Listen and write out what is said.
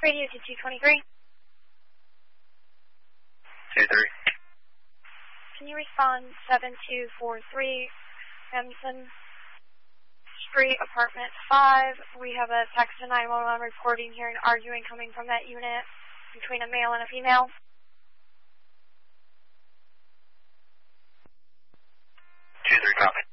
Radio to 223. 23. Can you respond 7243 Remsen Street, Apartment 5? We have a text to 911 reporting hearing arguing coming from that unit between a male and a female. 23, copy.